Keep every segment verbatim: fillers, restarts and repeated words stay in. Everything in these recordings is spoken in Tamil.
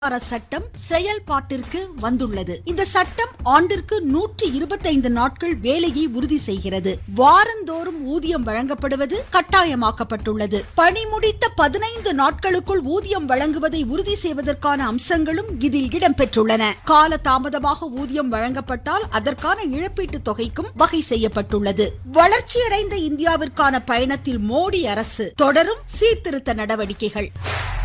சட்டம் செயல்பாட்டிற்கு வந்துள்ளது. இந்த சட்டம் ஆண்டிற்கு நூற்றி இருபத்தைந்து நாட்கள் வேலையை உறுதி செய்கிறது. வாரந்தோறும் ஊதியம் வழங்கப்படுவது கட்டாயமாக்கப்பட்டுள்ளது. பணி முடித்த பதினைந்து நாட்களுக்குள் ஊதியம் வழங்குவதை உறுதி செய்வதற்கான அம்சங்களும் இதில் இடம்பெற்றுள்ளன. கால தாமதமாக ஊதியம் வழங்கப்பட்டால் அதற்கான இழப்பீட்டுத் தொகைக்கும் வகை செய்யப்பட்டுள்ளது. வளர்ச்சியடைந்த இந்தியாவிற்கான பயணத்தில் மோடி அரசு தொடரும் சீர்திருத்த நடவடிக்கைகள்.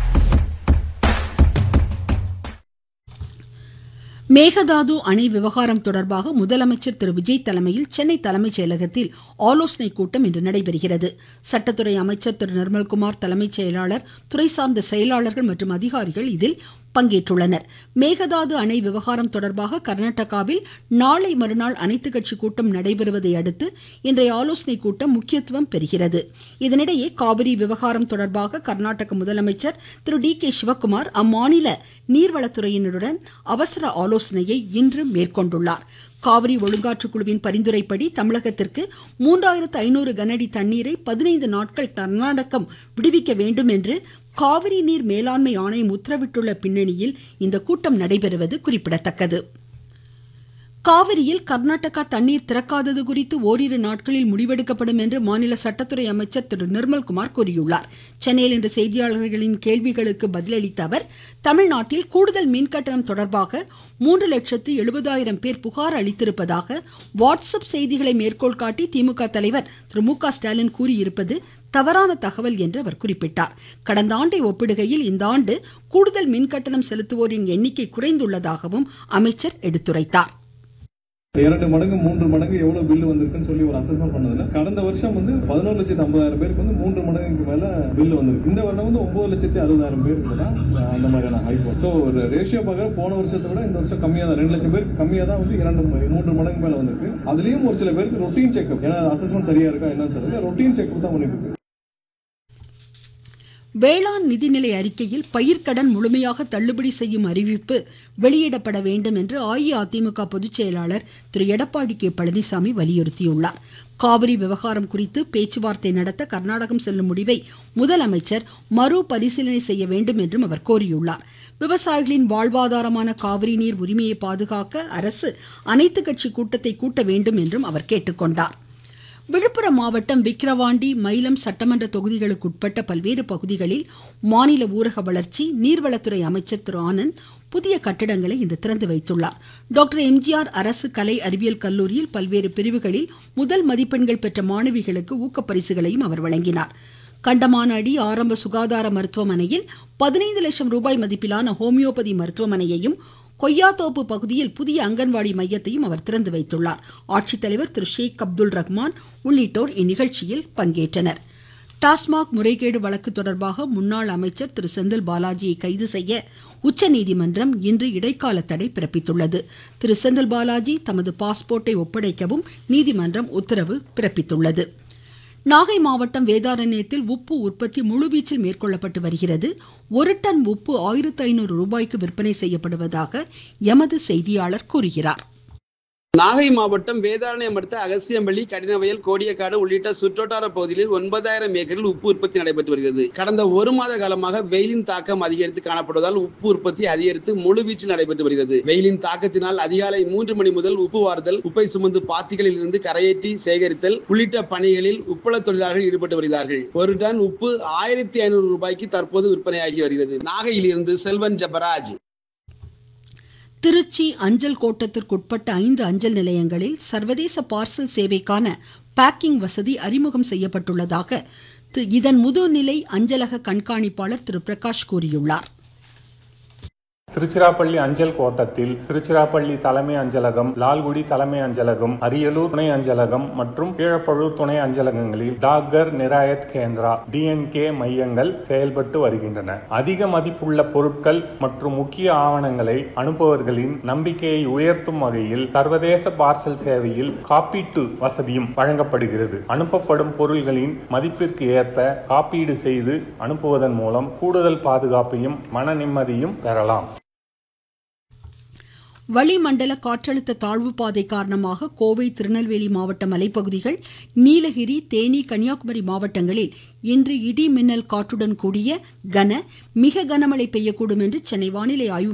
மேகதாது அணை விவகாரம் தொடர்பாக முதலமைச்சர் திரு விஜய் தலைமையில் சென்னை தலைமைச் செயலகத்தில் ஆலோசனை கூட்டம் இன்று நடைபெறுகிறது. சட்டத்துறை அமைச்சர் திரு நிர்மல்குமார், தலைமைச் செயலாளர், துறை சார்ந்த செயலாளர்கள் மற்றும் அதிகாரிகள் இதில் பங்கேற்றுள்ளனர். மேகதாது அணை விவகாரம் தொடர்பாக கர்நாடகாவில் நாளை மறுநாள் அனைத்து கட்சி கூட்டம் நடைபெறுவதை அடுத்து இன்றைய ஆலோசனை கூட்டம் முக்கியத்துவம் பெறுகிறது. இதனிடையே காவிரி விவகாரம் தொடர்பாக கர்நாடக முதலமைச்சர் திரு டி கே சிவக்குமார் அம்மாநில நீர்வளத்துறையினருடன் அவசர ஆலோசனையை இன்று மேற்கொண்டுள்ளார். காவிரி ஒழுங்காற்று குழுவின் பரிந்துரைப்படி தமிழகத்திற்கு மூன்றாயிரத்து ஐநூறு கனஅடி தண்ணீரை பதினைந்து நாட்கள் கர்நாடகம் விடுவிக்க வேண்டும் என்று காவிரி நீர் மேலாண்மை ஆணையம் உத்தரவிட்டுள்ள பின்னணியில் இந்த கூட்டம் நடைபெறுவது குறிப்பிடத்தக்கது. காவிரியில் கர்நாடகா தண்ணீர் திறக்காதது குறித்து ஓரிரு நாட்களில் முடிவெடுக்கப்படும் என்று மாநில சட்டத்துறை அமைச்சர் திரு நிர்மல்குமார் கூறியுள்ளார். சென்னையில் இன்று செய்தியாளர்களின் கேள்விகளுக்கு பதிலளித்த அவர், தமிழ்நாட்டில் கூடுதல் மின்கட்டணம் தொடர்பாக மூன்று லட்சத்து எழுபதாயிரம் பேர் புகார் அளித்திருப்பதாக வாட்ஸ்அப் செய்திகளை மேற்கோள் காட்டி திமுக தலைவர் திரு மு க ஸ்டாலின் கூறியிருப்பது தவறான தகவல் என்று அவர் குறிப்பிட்டார். கடந்த ஆண்டை ஒப்பிடுகையில் இந்த ஆண்டு கூடுதல் மின்கட்டணம் செலுத்துவோரின் எண்ணிக்கை குறைந்துள்ளதாகவும் அமைச்சர் எடுத்துரைத்தார். இரண்டு மடங்கு மூன்று மடங்கு எவ்வளவு பில் வந்திருக்குன்னு சொல்லி ஒரு அசஸ்மெண்ட் பண்ணதுல கடந்த வருஷம் வந்து பதினோரு லட்சத்தி ஐம்பதாயிரம் பேருக்கு வந்து மூன்று மடங்குக்கு மேல பில் வந்திருக்கு. இந்த வருடம் வந்து ஒன்பது லட்சத்தி அறுபதாயிரம் பேருக்கு தான் அந்த மாதிரியான ஹைகோர்ட். ஸோ ஒரு ரேஷியோ பார்க்க போன வருஷத்தை விட இந்த வருஷம் கம்மியா தான், ரெண்டு லட்சம் பேருக்கு கம்மியா தான் வந்து இரண்டு மூன்று மடங்கு மேல வந்திருக்கு. அதுலயும் ஒரு சில பேருக்கு ரொட்டீன் செக்அப், ஏன்னா அசஸ்மெண்ட் சரியா இருக்கா என்னன்னு சொல்லுங்க, ரொட்டீன் செக்அப் தான் பண்ணிட்டு இருக்கு. வேளாண் நிதிநிலை அறிக்கையில் பயிர்க்கடன் முழுமையாக தள்ளுபடி செய்யும் அறிவிப்பு வெளியிடப்பட வேண்டும் என்று அஇஅதிமுக பொதுச் செயலாளர் திரு எடப்பாடி கே பழனிசாமி வலியுறுத்தியுள்ளார். காவிரி விவகாரம் குறித்து பேச்சுவார்த்தை நடத்த கர்நாடகம் செல்லும் முடிவை முதலமைச்சர் மறுபரிசீலனை செய்ய வேண்டும் என்றும் அவர் கோரியுள்ளார். விவசாயிகளின் வாழ்வாதாரமான காவிரி நீர் உரிமையை பாதுகாக்க அரசு அனைத்து கட்சி கூட்டத்தை கூட்ட வேண்டும் என்றும் அவர் கேட்டுக்கொண்டார். விழுப்புரம் மாவட்டம் விக்கிரவாண்டி, மயிலம் சட்டமன்ற தொகுதிகளுக்கு உட்பட்ட பல்வேறு பகுதிகளில் மாநில ஊரக வளர்ச்சி நீர்வளத்துறை அமைச்சர் திரு ஆனந்த் புதிய கட்டிடங்களை இன்று திறந்து வைத்துள்ளார். டாக்டர் எம் ஜி ஆர் அரசு கலை அறிவியல் கல்லூரியில் பல்வேறு பிரிவுகளில் முதல் மதிப்பெண்கள் பெற்ற மாணவிகளுக்கு ஊக்கப்பரிசுகளையும் அவர் வழங்கினார். கண்டமானடி ஆரம்ப சுகாதார மருத்துவமனையில் பதினைந்து லட்சம் ரூபாய் மதிப்பிலான ஹோமியோபதி மருத்துவமனையையும், கொய்யாத்தோப்பு பகுதியில் புதிய அங்கன்வாடி மையத்தையும் அவர் திறந்து வைத்துள்ளார். ஆட்சித்தலைவர் திரு ஷேக் அப்துல் ரஹ்மான் உள்ளிட்டோர் இந்நிகழ்ச்சியில் பங்கேற்றனர். டாஸ்மாக் முறைகேடு வழக்கு தொடர்பாக முன்னாள் அமைச்சர் திரு செந்தில் பாலாஜியை கைது செய்ய உச்சநீதிமன்றம் இன்று இடைக்கால தடை பிறப்பித்துள்ளது. திரு செந்தில் பாலாஜி தமது பாஸ்போர்ட்டை ஒப்படைக்கவும் நீதிமன்றம் உத்தரவு பிறப்பித்துள்ளது. நாகை மாவட்டம் வேதாரண்யத்தில் உப்பு உற்பத்தி முழுவீச்சில் மேற்கொள்ளப்பட்டு வருகிறது. ஒரு டன் உப்பு ஆயிரத்து ஐநூறு ரூபாய்க்கு விற்பனை செய்யப்படுவதாக எமது செய்தியாளர் கூறுகிறார். நாகை மாவட்டம் வேதாரண்யம் அடுத்த அகசியம்பள்ளி, கடினவயல், கோடியக்காடு உள்ளிட்ட சுற்றுவட்டார பகுதிகளில் ஒன்பதாயிரம் ஏக்கரில் உப்பு உற்பத்தி நடைபெற்று வருகிறது. கடந்த ஒரு மாத காலமாக வெயிலின் தாக்கம் அதிகரித்து காணப்படுவதால் உப்பு உற்பத்தி அதிகரித்து முழுவீச்சில் நடைபெற்று வருகிறது. வெயிலின் தாக்கத்தினால் அதிகாலை மூன்று மணி முதல் உப்பு வார்த்தல், உப்பை சுமந்து பாத்திகளில் இருந்து கரையேற்றி சேகரித்தல் உள்ளிட்ட பணிகளில் உப்பள தொழிலாளர்கள் ஈடுபட்டு வருகிறார்கள். ஒரு டன் உப்பு ஆயிரத்தி ஐநூறு ரூபாய்க்கு தற்போது விற்பனையாகி வருகிறது. நாகையில் இருந்து செல்வன் ஜபராஜ். திருச்சி அஞ்சல் கோட்டத்திற்குட்பட்ட ஐந்து அஞ்சல் நிலையங்களில் சர்வதேச பார்சல் சேவைக்கான பேக்கிங் வசதி அறிமுகம் செய்யப்பட்டுள்ளதாக இதன் முதுநிலை அஞ்சலக கண்காணிப்பாளர் திரு பிரகாஷ் கூறியுள்ளார். திருச்சிராப்பள்ளி அஞ்சல் கோட்டத்தில் திருச்சிராப்பள்ளி தலைமை அஞ்சலகம், லால்குடி தலைமை அஞ்சலகம், அரியலூர் துணை அஞ்சலகம் மற்றும் கீழப்பழூர் துணை அஞ்சலகங்களில் Docker நிராயத் Kendra T N K மையங்கள் செயல்பட்டு வருகின்றன. அதிக மதிப்புள்ள பொருட்கள் மற்றும் முக்கிய ஆவணங்களை அனுப்புபவர்களின் நம்பிக்கையை உயர்த்தும் வகையில் சர்வதேச பார்சல் சேவையில் காப்பீட்டு வசதியும் வழங்கப்படுகிறது. அனுப்பப்படும் பொருள்களின் மதிப்பிற்கு ஏற்ப காப்பீடு செய்து அனுப்புவதன் மூலம் கூடுதல் பாதுகாப்பையும் மன நிம்மதியும் பெறலாம். வளிமண்டல காற்றழுத்த தாழ்வு பாதை காரணமாக கோவை, திருநெல்வேலி மாவட்ட மலைப்பகுதிகள், நீலகிரி, தேனி, கன்னியாகுமரி மாவட்டங்களில் இன்று இடி மின்னல் காற்றுடன் கூடிய கன மிக கனமழை பெய்யக்கூடும் என்று சென்னை வானிலை ஆய்வு